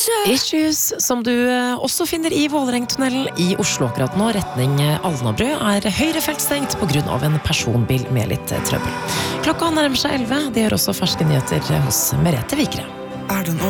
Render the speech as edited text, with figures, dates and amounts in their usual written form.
Issues, som du også finner i Vålerengtunnelen i Oslo akkurat nå, retning Alnabru, høyre felt stengt på grunn av en personbil med litt trøbbel. Klokka nærmer seg 11, det gjør også ferske nyheter hos Merete Vikre.